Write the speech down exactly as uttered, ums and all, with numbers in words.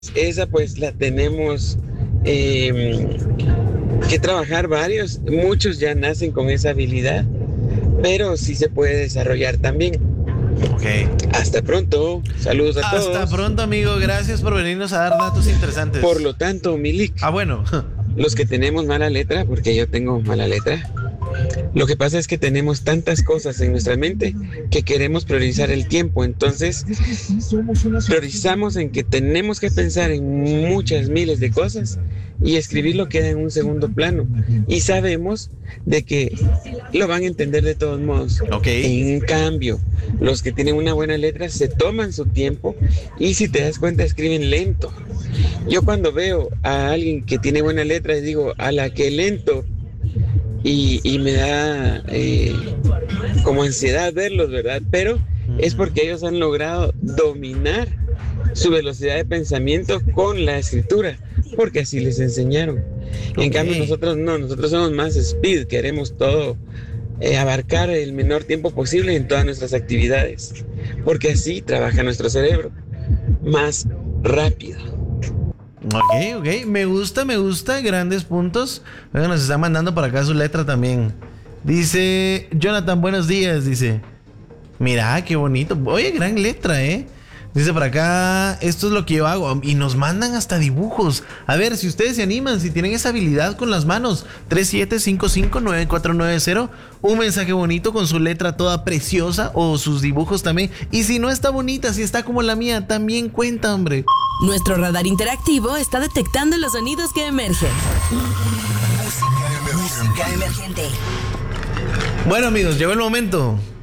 Esa pues la tenemos eh, que trabajar varios, muchos ya nacen con esa habilidad, pero sí se puede desarrollar también. Ok. Hasta pronto, saludos a todos. Hasta pronto, amigo. Gracias por venirnos a dar datos interesantes. Por lo tanto, Milik, Ah, bueno. los que tenemos mala letra, porque yo tengo mala letra, lo que pasa es que tenemos tantas cosas en nuestra mente que queremos priorizar el tiempo. Entonces, priorizamos en que tenemos que pensar en muchas miles de cosas y escribirlo queda en un segundo plano. Y sabemos de que lo van a entender de todos modos. Ok. En cambio, los que tienen una buena letra se toman su tiempo y si te das cuenta escriben lento. Yo cuando veo a alguien que tiene buena letra digo, a la que lento. Y, y me da eh, como ansiedad verlos, ¿verdad? Pero es porque ellos han logrado dominar su velocidad de pensamiento con la escritura, porque así les enseñaron. En Ok. cambio nosotros no, nosotros somos más speed, queremos todo, eh, abarcar el menor tiempo posible en todas nuestras actividades, porque así trabaja nuestro cerebro, más rápido. Ok, ok. Me gusta, me gusta. Grandes puntos. Oiga, nos está mandando para acá su letra también. Dice Jonathan, buenos días. Dice, mira, qué bonito. Oye, gran letra, ¿eh? Dice por acá, esto es lo que yo hago. Y nos mandan hasta dibujos. A ver, si ustedes se animan, si tienen esa habilidad con las manos. tres siete cinco cinco nueve cuatro nueve cero. Un mensaje bonito con su letra toda preciosa. O sus dibujos también. Y si no está bonita, si está como la mía, también cuenta, hombre. Nuestro radar interactivo está detectando los sonidos que emergen. Música emergente. Música emergente. Bueno, amigos, llegó el momento.